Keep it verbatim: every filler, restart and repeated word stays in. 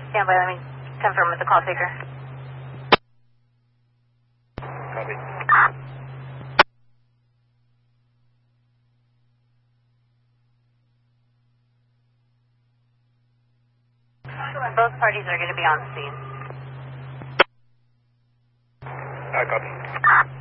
Stand by, let me confirm with the call taker. Copy. Both parties are going to be on the scene. Uh, copy.